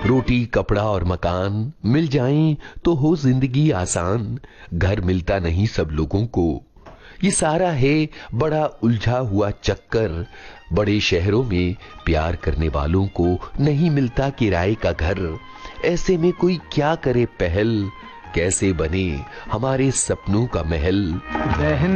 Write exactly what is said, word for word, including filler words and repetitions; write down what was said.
रोटी कपड़ा और मकान मिल जाएं तो हो जिंदगी आसान। घर मिलता नहीं सब लोगों को, ये सारा है बड़ा उलझा हुआ चक्कर। बड़े शहरों में प्यार करने वालों को नहीं मिलता किराए का घर। ऐसे में कोई क्या करे पहल, कैसे बने हमारे सपनों का महल।